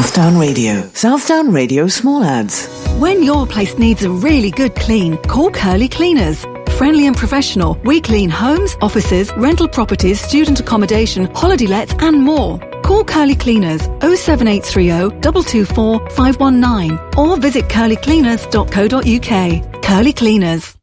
Southdown Radio. Southdown Radio Small Ads. When your place needs a really good clean, call Curly Cleaners. Friendly and professional, we clean homes, offices, rental properties, student accommodation, holiday lets and more. Call Curly Cleaners 07830 224 519 or visit curlycleaners.co.uk. Curly Cleaners.